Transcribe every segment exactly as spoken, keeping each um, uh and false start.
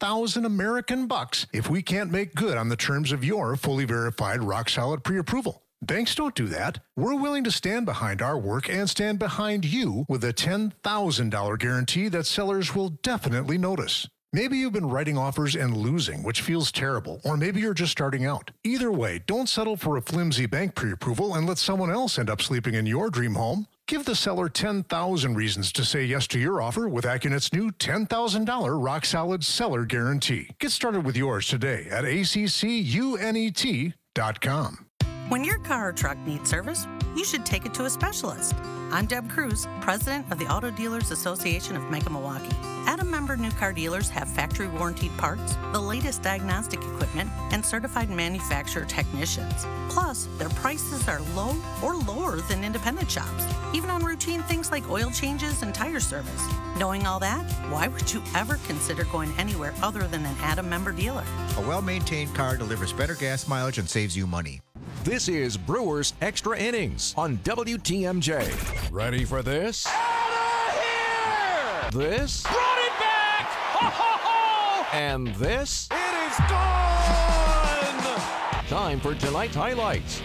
thousand American bucks if we can't make good on the terms of your fully verified rock-solid pre-approval. Banks don't do that. We're willing to stand behind our work and stand behind you with a ten thousand dollars guarantee that sellers will definitely notice. Maybe you've been writing offers and losing, which feels terrible, or maybe you're just starting out. Either way, don't settle for a flimsy bank pre-approval and let someone else end up sleeping in your dream home. Give the seller ten thousand reasons to say yes to your offer with AccuNet's new ten thousand dollars rock-solid seller guarantee. Get started with yours today at A C C U N E T dot com. When your car or truck needs service, you should take it to a specialist. I'm Deb Cruz, president of the Auto Dealers Association of Mega Milwaukee. Adam member new car dealers have factory warranted parts, the latest diagnostic equipment, and certified manufacturer technicians. Plus, their prices are low or lower than independent shops, even on routine things like oil changes and tire service. Knowing all that, why would you ever consider going anywhere other than an Adam member dealer? A well-maintained car delivers better gas mileage and saves you money. This is Brewers Extra Innings on W T M J. Ready for this? Out of here! This? Brought it back! Ho, ho, ho! And this? It is gone! Time for tonight's highlights.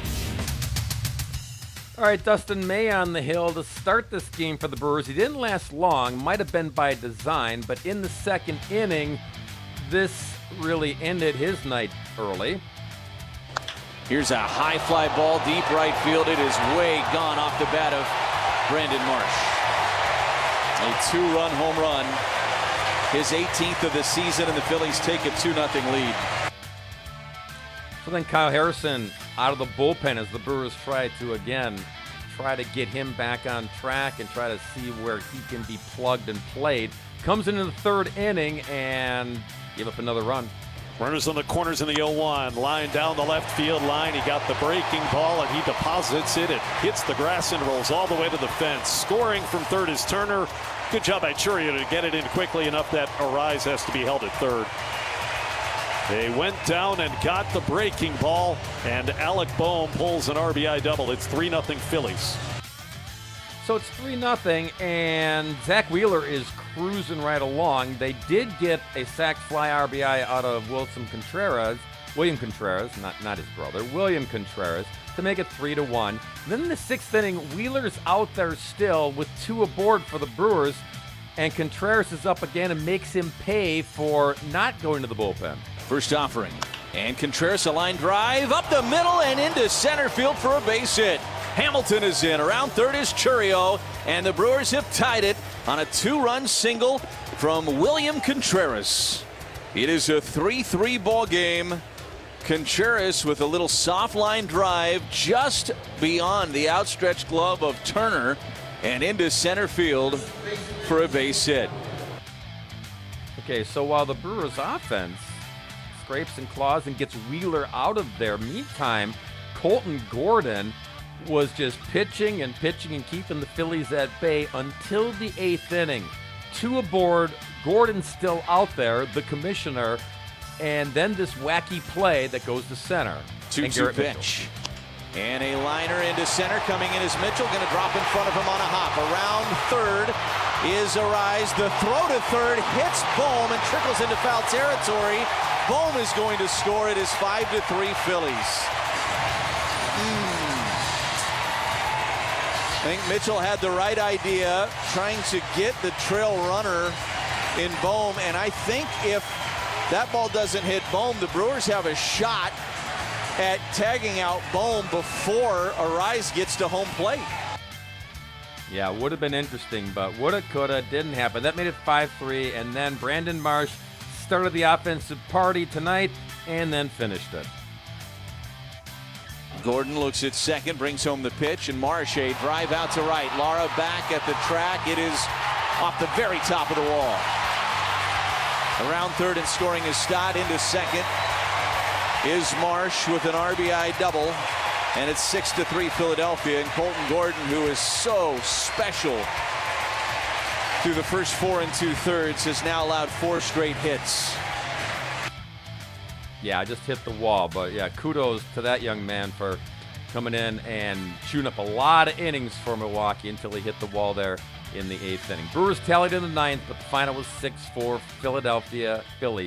All right, Dustin May on the hill to start this game for the Brewers. He didn't last long, might have been by design, but in the second inning, this really ended his night early. Here's a high fly ball, deep right field. It is way gone off the bat of Brandon Marsh. A two-run home run. His eighteenth of the season, and the Phillies take a two nothing lead. So then Kyle Harrison out of the bullpen as the Brewers try to, again, try to get him back on track and try to see where he can be plugged and played. Comes into the third inning and gave up another run. Runners on the corners in the oh one. Line down the left field line. He got the breaking ball and he deposits it. It hits the grass and rolls all the way to the fence. Scoring from third is Turner. Good job by Churio to get it in quickly enough that Arise has to be held at third. They went down and got the breaking ball, and Alec Boehm pulls an R B I double. It's three nothing Phillies. So it's three nothing, and Zach Wheeler is cruising right along. They did get a sac fly R B I out of Wilson Contreras, William Contreras, not, not his brother, William Contreras, to make it three to one. Then in the sixth inning, Wheeler's out there still with two aboard for the Brewers, and Contreras is up again and makes him pay for not going to the bullpen. First offering, and Contreras a line drive up the middle and into center field for a base hit. Hamilton is in. Around third is Churio, and the Brewers have tied it on a two-run single from William Contreras. It is a three three ball game. Contreras with a little soft line drive just beyond the outstretched glove of Turner and into center field for a base hit. Okay, so while the Brewers offense scrapes and claws and gets Wheeler out of there, meantime, Colton Gordon was just pitching and pitching and keeping the Phillies at bay until the eighth inning. Two aboard, Gordon still out there, the commissioner, and then this wacky play that goes to center. two two pitch. And a liner into center. Coming in is Mitchell, going to drop in front of him on a hop. Around third is Arise. The throw to third hits Boehm and trickles into foul territory. Boehm is going to score. It is five to three Phillies. Mm. I think Mitchell had the right idea, trying to get the trail runner in Boehm, and I think if that ball doesn't hit Boehm, the Brewers have a shot at tagging out Boehm before Arise gets to home plate. Yeah, would have been interesting, but woulda, coulda, didn't happen. That made it five three, and then Brandon Marsh started the offensive party tonight and then finished it. Gordon looks at second, brings home the pitch, and Marsh a drive out to right. Lara back at the track. It is off the very top of the wall. Around third and scoring is Stott. Into second is Marsh with an R B I double. And it's six to three Philadelphia. And Colton Gordon, who is so special through the first four and two thirds, has now allowed four straight hits. Yeah, I just hit the wall, but yeah, kudos to that young man for coming in and shooting up a lot of innings for Milwaukee until he hit the wall there in the eighth inning. Brewers tallied in the ninth, but the final was six four Philadelphia Phillies.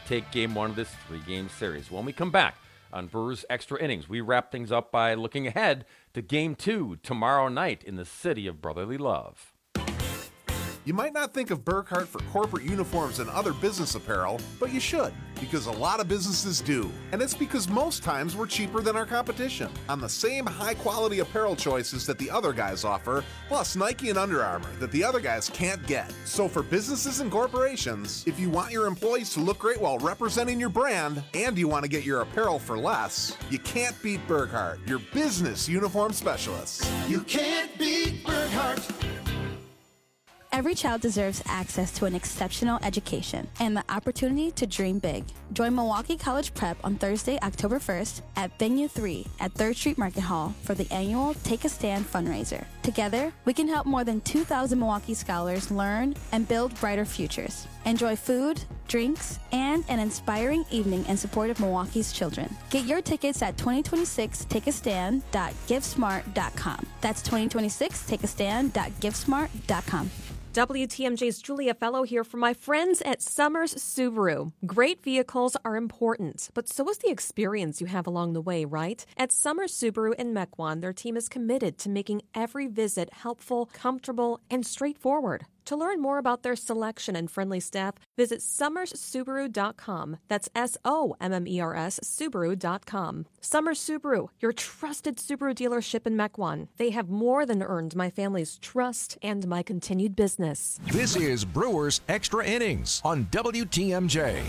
take game one of this three-game series. When we come back on Brewers Extra Innings, we wrap things up by looking ahead to game two tomorrow night in the city of brotherly love. You might not think of Burkhart for corporate uniforms and other business apparel, but you should, because a lot of businesses do. And it's because most times we're cheaper than our competition on the same high-quality apparel choices that the other guys offer, plus Nike and Under Armour that the other guys can't get. So for businesses and corporations, if you want your employees to look great while representing your brand, and you want to get your apparel for less, you can't beat Burkhart, your business uniform specialists. You can't beat Burkhart. Every child deserves access to an exceptional education and the opportunity to dream big. Join Milwaukee College Prep on Thursday, October first at Venue three at third Street Market Hall for the annual Take a Stand fundraiser. Together, we can help more than two thousand Milwaukee scholars learn and build brighter futures. Enjoy food, drinks, and an inspiring evening in support of Milwaukee's children. Get your tickets at twenty twenty-six take a stand dot give smart dot com. That's twenty twenty-six take a stand dot give smart dot com. W T M J's Julia Fellow here for my friends at Summers Subaru. Great vehicles are important, but so is the experience you have along the way, right? At Summers Subaru in Mequon, their team is committed to making every visit helpful, comfortable, and straightforward. To learn more about their selection and friendly staff, visit summers subaru dot com. That's S O M M E R S, Subaru dot com. Summers Subaru, your trusted Subaru dealership in Mequon. They have more than earned my family's trust and my continued business. This is Brewers Extra Innings on W T M J.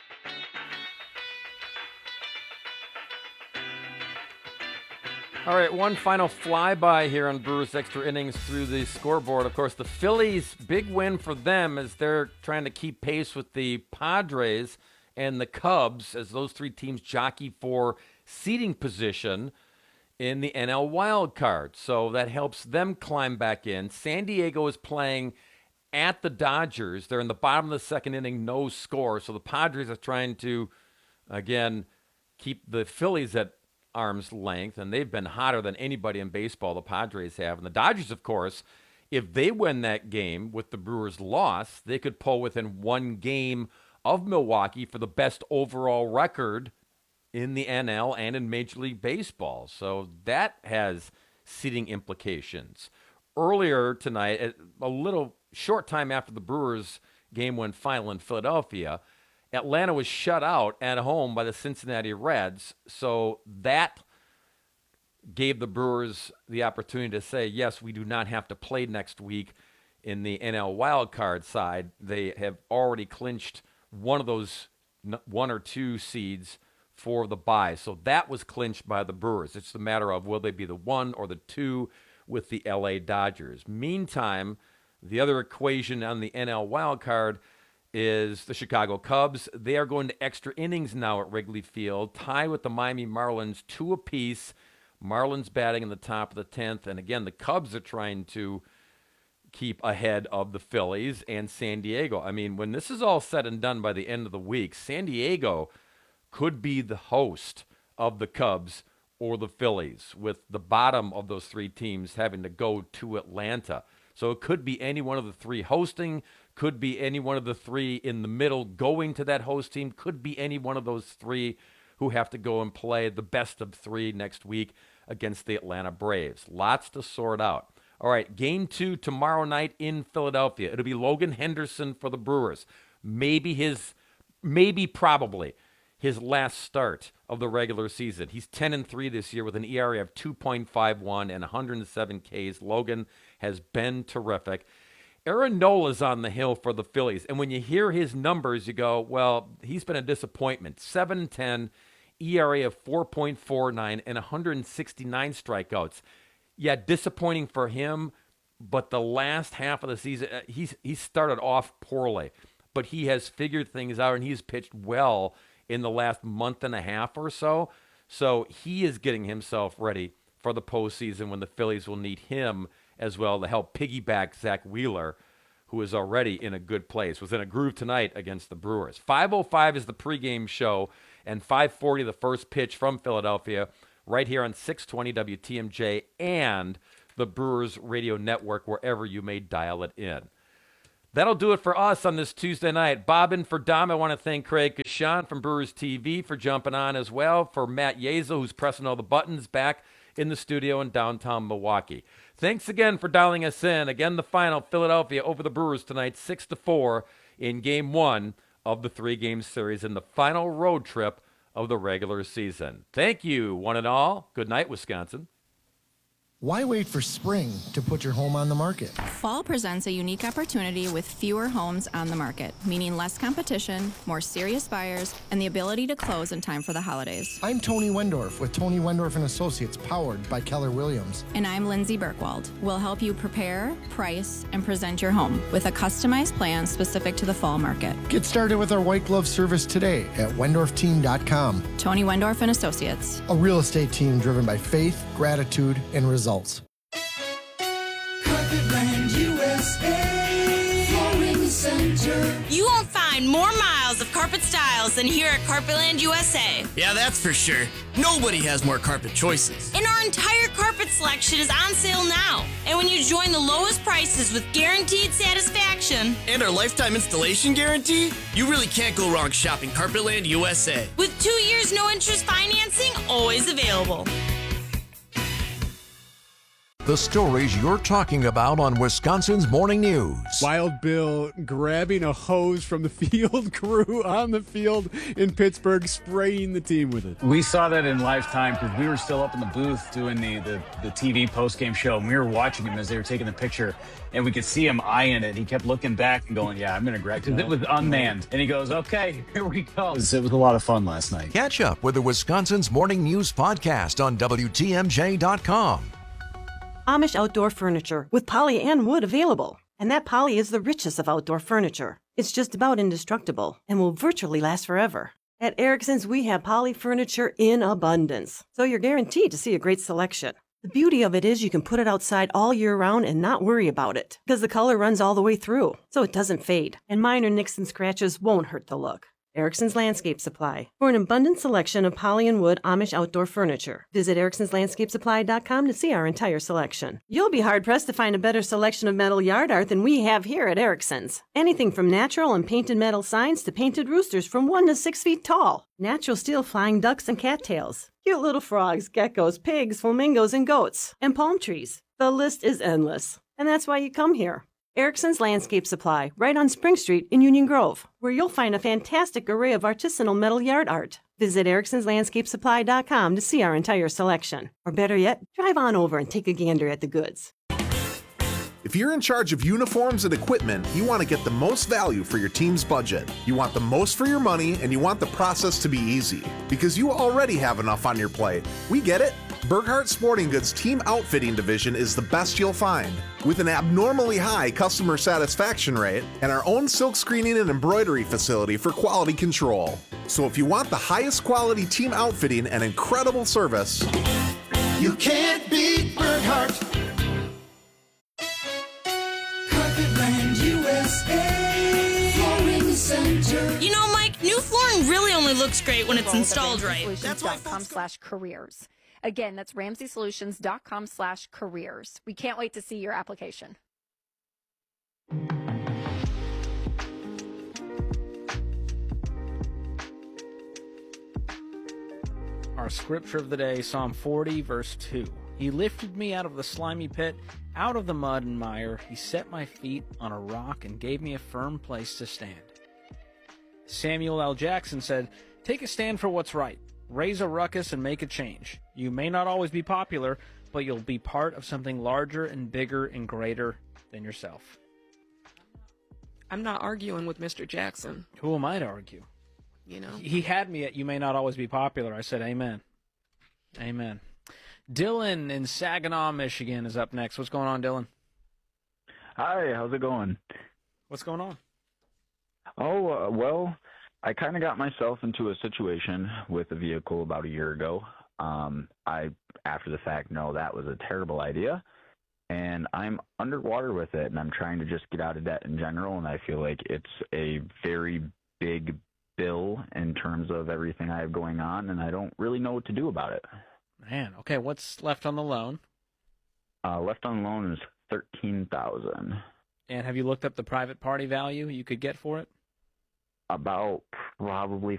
All right, one final flyby here on Brewers Extra Innings through the scoreboard. Of course, the Phillies, big win for them as they're trying to keep pace with the Padres and the Cubs as those three teams jockey for seeding position in the N L wild card. So that helps them climb back in. San Diego is playing at the Dodgers. They're in the bottom of the second inning, no score. So the Padres are trying to, again, keep the Phillies at arm's length, and they've been hotter than anybody in baseball, the Padres have. And the Dodgers, of course, if they win that game with the Brewers' loss, they could pull within one game of Milwaukee for the best overall record in the N L and in Major League Baseball. So that has seeding implications. Earlier tonight, a little short time after the Brewers' game went final in Philadelphia, Atlanta was shut out at home by the Cincinnati Reds, so that gave the Brewers the opportunity to say, yes, we do not have to play next week in the N L wildcard side. They have already clinched one of those one or two seeds for the bye, so that was clinched by the Brewers. It's a matter of will they be the one or the two with the L A Dodgers. Meantime, the other equation on the N L wildcard is the Chicago Cubs. They are going to extra innings now at Wrigley Field, tied with the Miami Marlins, two apiece. Marlins batting in the top of the tenth. And again, the Cubs are trying to keep ahead of the Phillies and San Diego. I mean, when this is all said and done by the end of the week, San Diego could be the host of the Cubs or the Phillies, with the bottom of those three teams having to go to Atlanta. So it could be any one of the three hosting, could be any one of the three in the middle going to that host team, could be any one of those three who have to go and play the best of three next week against the Atlanta Braves. Lots to sort out. All right, game two tomorrow night in Philadelphia. It'll be Logan Henderson for the Brewers. Maybe his, maybe probably his last start of the regular season. He's ten and three this year with an E R A of two point five one and one hundred seven Ks. Logan has been terrific. Aaron Nola's on the hill for the Phillies, and when you hear his numbers, you go, well, he's been a disappointment. seven and ten, E R A of four point four nine, and one hundred sixty-nine strikeouts. Yeah, disappointing for him, but the last half of the season, he's he started off poorly, but he has figured things out, and he's pitched well in the last month and a half or so. So he is getting himself ready for the postseason when the Phillies will need him as well to help piggyback Zach Wheeler, who is already in a good place, was in a groove tonight against the Brewers. five oh five is the pregame show, and five forty the first pitch from Philadelphia, right here on six twenty W T M J and the Brewers Radio Network, wherever you may dial it in. That'll do it for us on this Tuesday night. Bob in for Dom. I want to thank Craig Kashan from Brewers T V for jumping on as well. For Matt Yezo, who's pressing all the buttons back in the studio in downtown Milwaukee. Thanks again for dialing us in. Again, the final, Philadelphia over the Brewers tonight, six to four in game one of the three-game series in the final road trip of the regular season. Thank you, one and all. Good night, Wisconsin. Why wait for spring to put your home on the market? Fall presents a unique opportunity with fewer homes on the market, meaning less competition, more serious buyers, and the ability to close in time for the holidays. I'm Tony Wendorf with Tony Wendorf and Associates, powered by Keller Williams. And I'm Lindsay Birkwald. We'll help you prepare, price, and present your home with a customized plan specific to the fall market. Get started with our white glove service today at wendorf team dot com. Tony Wendorf and Associates. A real estate team driven by faith, gratitude, and results. Carpetland U S A Flooring Center. You won't find more miles of carpet styles than here at Carpetland U S A. Yeah, that's for sure. Nobody has more carpet choices. And our entire carpet selection is on sale now. And when you join the lowest prices with guaranteed satisfaction and our lifetime installation guarantee, you really can't go wrong shopping Carpetland U S A. With two years no interest financing always available. The stories you're talking about on Wisconsin's Morning News. Wild Bill grabbing a hose from the field crew on the field in Pittsburgh, spraying the team with it. We saw that in Lifetime because we were still up in the booth doing the, the, the T V post-game show, and we were watching him as they were taking the picture, and we could see him eyeing it. He kept looking back and going, yeah, I'm going to grab it, because it was unmanned. And he goes, okay, here we go. It was, it was a lot of fun last night. Catch up with the Wisconsin's Morning News podcast on W T M J dot com. Amish outdoor furniture with poly and wood available. And that poly is the richest of outdoor furniture. It's just about indestructible and will virtually last forever. At Erickson's, we have poly furniture in abundance, so you're guaranteed to see a great selection. The beauty of it is you can put it outside all year round and not worry about it, because the color runs all the way through, so it doesn't fade, and minor nicks and scratches won't hurt the look. Erickson's Landscape Supply. For an abundant selection of poly and wood Amish outdoor furniture, visit ericksons landscape supply dot com to see our entire selection. You'll be hard-pressed to find a better selection of metal yard art than we have here at Erickson's. Anything from natural and painted metal signs to painted roosters from one to six feet tall. Natural steel flying ducks and cattails. Cute little frogs, geckos, pigs, flamingos, and goats. And palm trees. The list is endless. And that's why you come here. Erickson's Landscape Supply, right on Spring Street in Union Grove, where you'll find a fantastic array of artisanal metal yard art. Visit ericksons landscape supply dot com to see our entire selection. Or better yet, drive on over and take a gander at the goods. If you're in charge of uniforms and equipment, you want to get the most value for your team's budget. You want the most for your money, and you want the process to be easy. Because you already have enough on your plate. We get it. Burkhart Sporting Goods Team Outfitting Division is the best you'll find. With an abnormally high customer satisfaction rate and our own silk screening and embroidery facility for quality control. So if you want the highest quality team outfitting and incredible service, you can't beat Burkhart. Carpetland U S A Flooring Center. You know, Mike, new flooring really only looks great when it's installed right. That's why com slash careers. Again, that's ramsey solutions dot com slash careers. We can't wait to see your application. Our scripture of the day, Psalm forty, verse two. He lifted me out of the slimy pit, out of the mud and mire. He set my feet on a rock and gave me a firm place to stand. Samuel L. Jackson said, take a stand for what's right. Raise a ruckus and make a change. You may not always be popular, but you'll be part of something larger and bigger and greater than yourself. I'm not arguing with Mister Jackson. Who am I to argue? You know? He had me at you may not always be popular. I said amen. Amen. Dylan in Saginaw, Michigan is up next. What's going on, Dylan? Hi, how's it going? What's going on? Oh, uh, well... I kind of got myself into a situation with a vehicle about a year ago. Um, I, after the fact, know that was a terrible idea, and I'm underwater with it, and I'm trying to just get out of debt in general, and I feel like it's a very big bill in terms of everything I have going on, and I don't really know what to do about it. Man, okay, what's left on the loan? Uh, left on the loan is thirteen thousand dollars. And have you looked up the private party value you could get for it? About probably